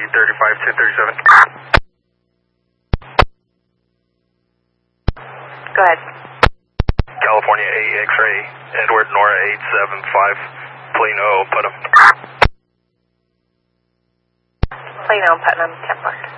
35-237. Go ahead. California 8 X-ray, Edward Nora 875, Plano, Putnam. Plano, Putnam, 10-4.